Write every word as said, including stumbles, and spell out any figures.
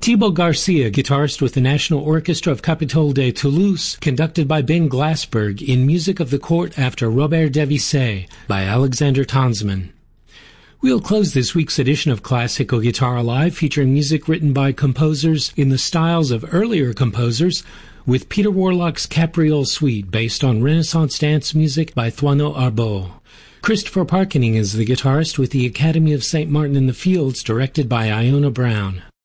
Thibaut Garcia, guitarist with the National Orchestra of Capitole de Toulouse, conducted by Ben Glassberg in Music of the Court after Robert Debussy by Alexander Tonsman. We'll close this week's edition of Classical Guitar Live featuring music written by composers in the styles of earlier composers with Peter Warlock's Capriole Suite based on Renaissance dance music by Thoineau Arbeau. Christopher Parkening is the guitarist with the Academy of Saint Martin in the Fields directed by Iona Brown.